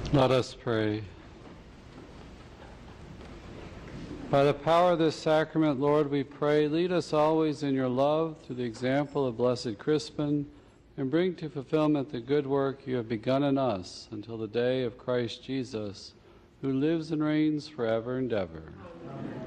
Let us pray. By the power of this sacrament, Lord, we pray, lead us always in your love through the example of Blessed Crispin, and bring to fulfillment the good work you have begun in us until the day of Christ Jesus, who lives and reigns forever and ever. Amen.